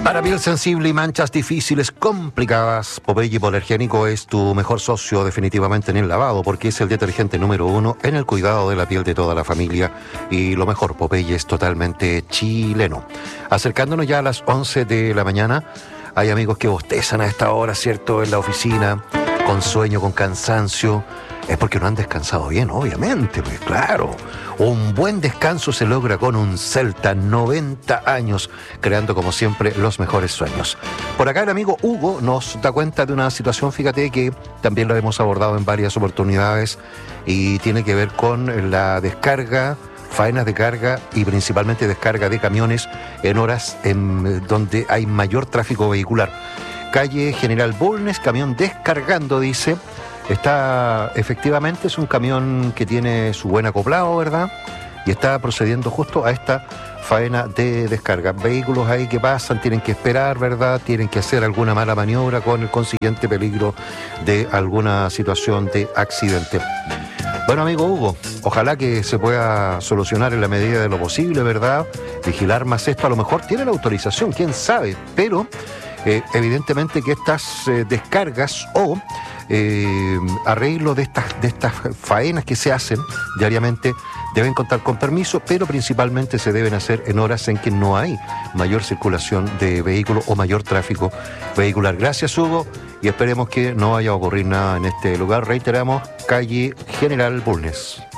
Para piel sensible y manchas difíciles, complicadas, Popeye Hipoalergénico es tu mejor socio definitivamente en el lavado, porque es el detergente número 1 en el cuidado de la piel de toda la familia. Y lo mejor, Popeye es totalmente chileno. Acercándonos ya a las 11 de la mañana, hay amigos que bostezan a esta hora, ¿cierto?, en la oficina, con sueño, con cansancio. Es porque no han descansado bien, obviamente, pues claro. Un buen descanso se logra con un Celta 90 años, creando como siempre los mejores sueños. Por acá el amigo Hugo nos da cuenta de una situación, fíjate, que también lo hemos abordado en varias oportunidades y tiene que ver con la descarga, faenas de carga y principalmente descarga de camiones en horas en donde hay mayor tráfico vehicular. Calle General Bulnes, camión descargando, dice. Está, efectivamente, es un camión que tiene su buen acoplado, ¿verdad? Y está procediendo justo a esta faena de descarga. Vehículos ahí que pasan, tienen que esperar, ¿verdad? Tienen que hacer alguna mala maniobra con el consiguiente peligro de alguna situación de accidente. Bueno, amigo Hugo, ojalá que se pueda solucionar en la medida de lo posible, ¿verdad? Vigilar más esto, a lo mejor tiene la autorización, quién sabe, pero evidentemente que estas descargas o arreglo de estas faenas que se hacen diariamente deben contar con permiso, pero principalmente se deben hacer en horas en que no hay mayor circulación de vehículos o mayor tráfico vehicular. Gracias, Hugo, y esperemos que no vaya a ocurrir nada en este lugar. Reiteramos, calle General Bulnes.